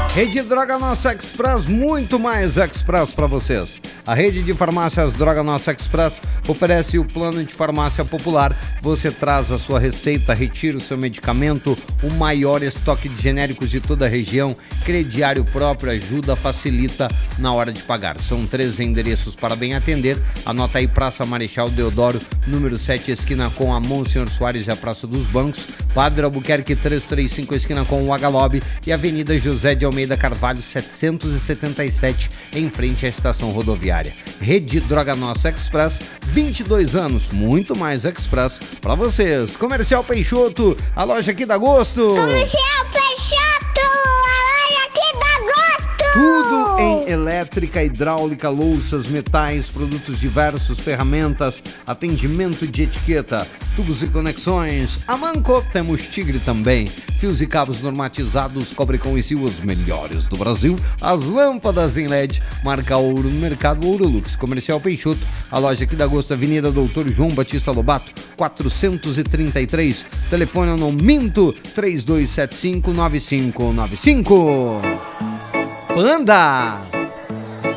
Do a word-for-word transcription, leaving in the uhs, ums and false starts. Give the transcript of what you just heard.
Rede Droga Nossa Express, muito mais Express para vocês. A rede de farmácias Droga Nossa Express oferece o plano de farmácia popular. Você traz a sua receita, retira o seu medicamento, o maior estoque de genéricos de toda a região, crediário próprio, ajuda, facilita na hora de pagar. São três endereços para bem atender. Anota aí: Praça Marechal Deodoro, número sete, esquina com a Monsenhor Soares e a Praça dos Bancos. Padre Albuquerque trezentos e trinta e cinco, esquina com o Agalob, e Avenida José de Almeida Carvalho setecentos e setenta e sete, em frente à estação rodoviária. Rede Droga Nossa Express, vinte e dois anos, muito mais Express para vocês. Comercial Peixoto, a loja que dá gosto. Comercial Peixoto, a loja que dá gosto. Tudo em elétrica, hidráulica, louças, metais, produtos diversos, ferramentas, atendimento de etiqueta, tubos e conexões. A Manco, temos Tigre também. Fios e cabos normatizados, cobre com e sil, os melhores do Brasil. As lâmpadas em L E D, marca ouro no mercado Ourolux. Comercial Peixoto, a loja que dá gosto, Avenida Doutor João Batista Lobato, quatrocentos e trinta e três. Telefone no Minto, três dois sete cinco, nove cinco nove cinco. Panda!